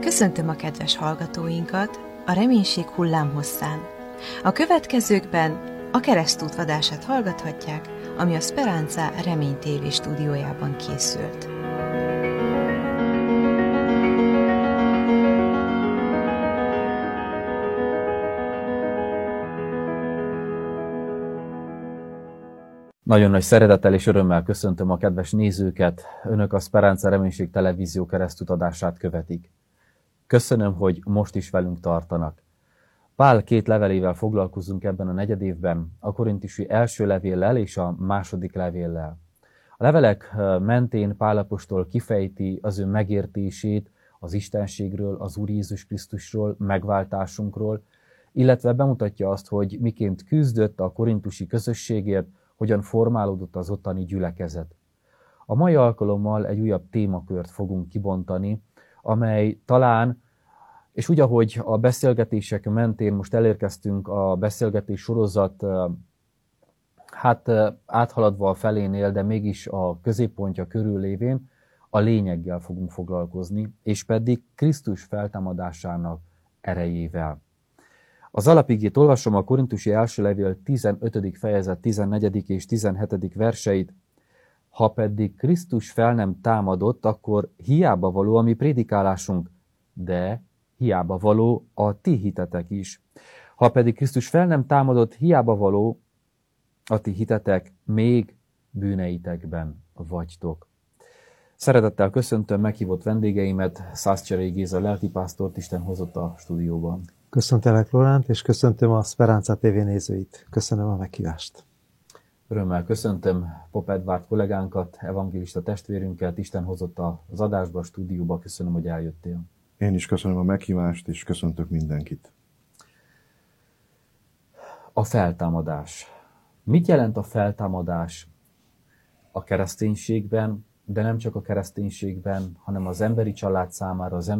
Köszöntöm a kedves hallgatóinkat a Reménység hullámhosszán. A következőkben a Keresztút vadását hallgathatják, ami a Speranza Remény TV stúdiójában készült. Nagyon nagy szeretettel és örömmel köszöntöm a kedves nézőket. Önök a Speranza Reménység televízió keresztutadását követik. Köszönöm, hogy most is velünk tartanak. Pál 2 levelével foglalkozunk ebben a negyedévben, a korintusi első levéllel és a második levéllel. A levelek mentén Pál apostol kifejti az ő megértését az Istenségről, az Úr Jézus Krisztusról, megváltásunkról, illetve bemutatja azt, hogy miként küzdött a korintusi közösségért, hogyan formálódott az ottani gyülekezet. A mai alkalommal egy újabb témakört fogunk kibontani, amely talán, és úgy, ahogy a beszélgetések mentén most elérkeztünk a beszélgetés sorozat, áthaladva a felénél, de mégis a középpontja körül lévén, a lényeggel fogunk foglalkozni, és pedig Krisztus feltámadásának erejével. Az alapigét olvasom, a korintusi első levél 15. fejezet 14. és 17. verseit. Ha pedig Krisztus fel nem támadott, akkor hiába való a mi prédikálásunk, de hiába való a ti hitetek is. Ha pedig Krisztus fel nem támadott, hiába való a ti hitetek, még bűneitekben vagytok. Szeretettel köszöntöm meghívott vendégeimet, Szászcserai Géza lelkipásztort, Isten hozott a stúdióban. Köszöntelek, Roland, és köszöntöm a Speranza TV nézőit. Köszönöm a meghívást. Örömmel köszöntöm Pop Edvárd kollégánkat, evangélista testvérünket, Isten hozott az adásba, a stúdióba. Köszönöm, hogy eljöttél. Én is köszönöm a meghívást, és köszöntök mindenkit. A feltámadás. Mit jelent a feltámadás a kereszténységben, de nem csak a kereszténységben, hanem az emberi család számára, az